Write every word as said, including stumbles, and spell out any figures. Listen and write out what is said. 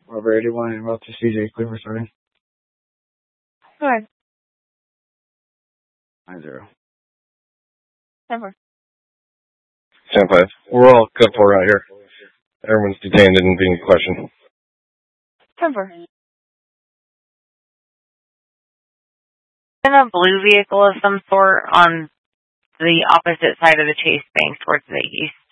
Robert eighty-one and Route to C J, clear for starting. Go ahead. nine zero. ten four. ten five. We're all good for out here. Everyone's detained and being questioned. ten four. In a blue vehicle of some sort on the opposite side of the Chase Bank towards the east.